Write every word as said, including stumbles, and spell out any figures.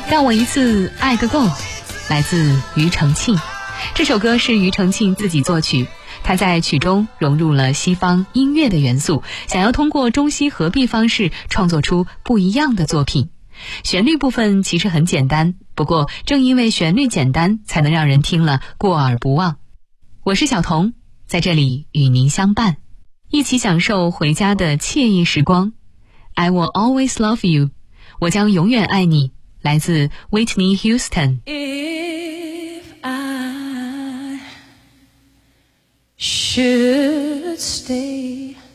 让我一次爱个够，来自庾澄庆。这首歌是庾澄庆自己作曲，他在曲中融入了西方音乐的元素，想要通过中西合璧方式创作出不一样的作品。旋律部分其实很简单，不过正因为旋律简单，才能让人听了过耳不忘。我是小童，在这里与您相伴，一起享受回家的惬意时光。 I will always love you， 我将永远爱你，来自 Whitney Houston。 If I should stay